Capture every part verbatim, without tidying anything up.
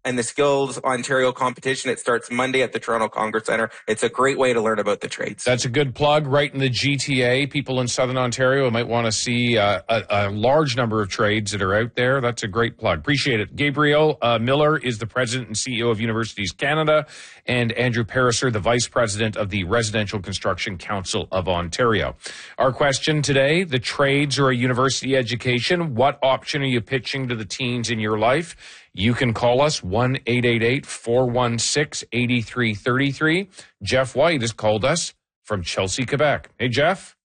and the Skills Ontario competition. It starts Monday at the Toronto Congress Centre. It's a great way to learn about the trades. That's a good plug right in the G T A. People in Southern Ontario might want to see uh, a, a large number of trades that are out there. That's a great plug. Appreciate it. Gabriel uh, Miller is the president and C E O of Universities Canada, and Andrew Pariser, the vice president of the Residential Construction Council of Ontario. Our question today, the trades or a university education, what option are you pitching to the teens in your life? You can call us one eight eight eight, four one six, eight three three three. Jeff White has called us from Chelsea, Quebec. Hey, Jeff.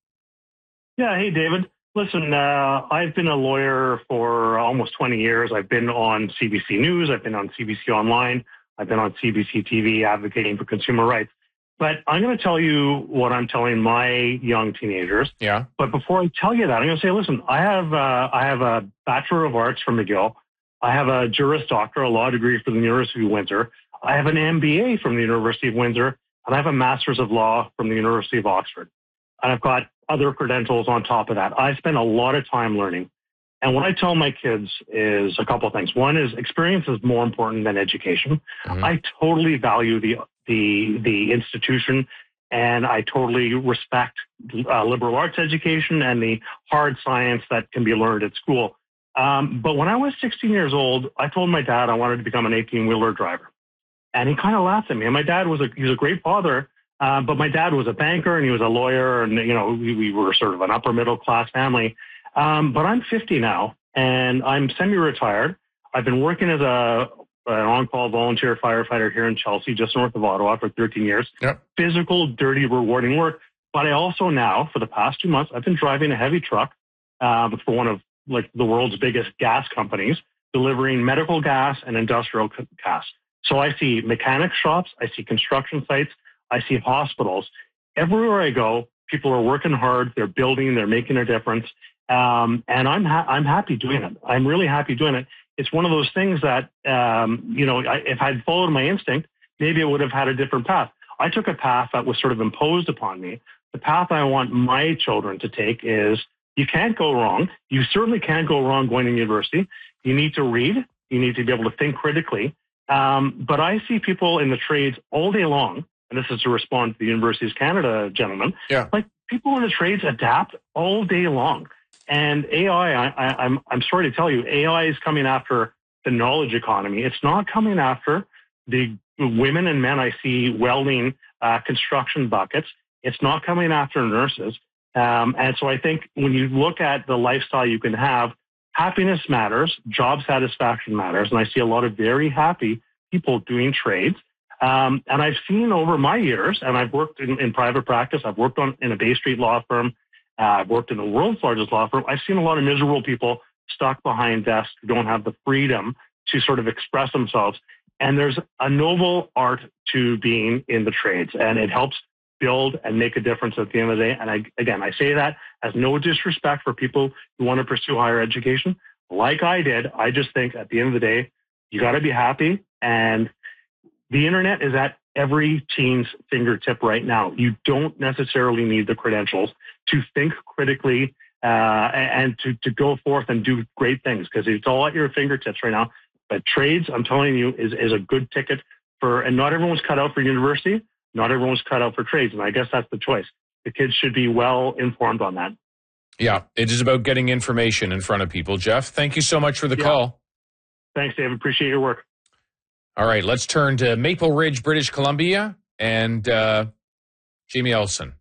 Yeah, hey, David. Listen, uh, I've been a lawyer for almost twenty years. I've been on C B C News. I've been on C B C Online. I've been on C B C T V advocating for consumer rights. But I'm going to tell you what I'm telling my young teenagers. Yeah. But before I tell you that, I'm going to say, listen, I have uh, I have a Bachelor of Arts from McGill. I have a Juris Doctor, a law degree from the University of Windsor. I have an M B A from the University of Windsor, and I have a Master's of Law from the University of Oxford. And I've got other credentials on top of that. I spend a lot of time learning. And what I tell my kids is a couple of things. One is experience is more important than education. Mm-hmm. I totally value the the the institution, and I totally respect uh, liberal arts education and the hard science that can be learned at school. Um, but when I was sixteen years old, I told my dad I wanted to become an eighteen-wheeler driver. And he kind of laughed at me. And my dad was a, he was a great father, uh, but my dad was a banker and he was a lawyer, and, you know, we, we were sort of an upper middle class family. Um, but I'm fifty now, and I'm semi-retired. I've been working as a an on-call volunteer firefighter here in Chelsea, just north of Ottawa, for thirteen years. Yep. Physical, dirty, rewarding work. But I also now, for the past two months, I've been driving a heavy truck um, for one of like the world's biggest gas companies, delivering medical gas and industrial gas. So I see mechanic shops, I see construction sites, I see hospitals. Everywhere I go, people are working hard, they're building, they're making a difference. Um, and I'm ha- I'm happy doing it. I'm really happy doing it. It's one of those things that, um, you know, I, if I'd followed my instinct, maybe I would have had a different path. I took a path that was sort of imposed upon me. The path I want my children to take is you can't go wrong. You certainly can't go wrong going to university. You need to read. You need to be able to think critically. Um, but I see people in the trades all day long, and this is to respond to the Universities Canada gentleman, yeah. like people in the trades adapt all day long. And A I, I, I, I'm, I'm sorry to tell you, A I is coming after the knowledge economy. It's not coming after the women and men I see welding uh, construction buckets. It's not coming after nurses. Um, and so I think when you look at the lifestyle you can have, happiness matters, job satisfaction matters. And I see a lot of very happy people doing trades. Um, and I've seen over my years, and I've worked in, in private practice, I've worked on in a Bay Street law firm, uh, I've worked in the world's largest law firm. I've seen a lot of miserable people stuck behind desks who don't have the freedom to sort of express themselves. And there's a noble art to being in the trades, and it helps build and make a difference at the end of the day. And I, again, I say that as no disrespect for people who want to pursue higher education. Like I did, I just think at the end of the day, you got to be happy. And the internet is at every teen's fingertip right now. You don't necessarily need the credentials to think critically uh, and to, to go forth and do great things, because it's all at your fingertips right now. But trades, I'm telling you, is, is a good ticket for, and not everyone's cut out for university. Not everyone's cut out for trades, and I guess that's the choice. The kids should be well informed on that. Yeah, it is about getting information in front of people. Jeff, thank you so much for the yeah. call. Thanks, David. Appreciate your work. All right, let's turn to Maple Ridge, British Columbia, and uh, Jamie Elson.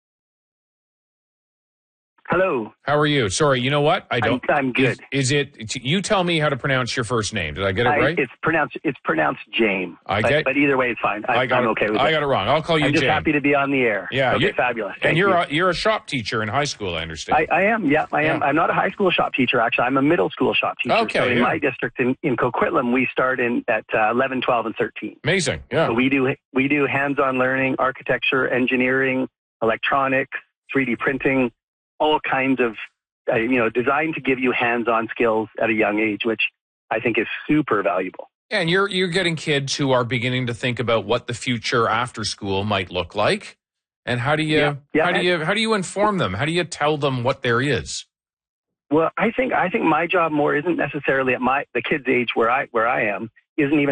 Hello. How are you? Sorry, you know what? I don't. I'm, I'm good. Is, is it? You tell me how to pronounce your first name. Did I get it I, right? It's pronounced. It's pronounced James. I but, get. But either way, it's fine. I, I got I'm it, okay with it. I got it wrong. I'll call you I'm just James. happy to be on the air. Yeah. Okay, fabulous. Thank and you're you. a, you're a shop teacher in high school, I understand. I, I am. Yeah, I am. Yeah. I'm not a high school shop teacher. Actually, I'm a middle school shop teacher. Okay. So in yeah. my district in, in Coquitlam, we start in at uh, eleven, twelve, and thirteen. Amazing. Yeah. So we do we do hands-on learning, architecture, engineering, electronics, three D printing, all kinds of. Uh, you know, designed to give you hands-on skills at a young age, which I think is super valuable. And you're you're getting kids who are beginning to think about what the future after school might look like, and how do you yeah, yeah, how do you how do you inform them? How do you tell them what there is? Well, I think I think my job more isn't necessarily at my the kids' age where I where I am isn't even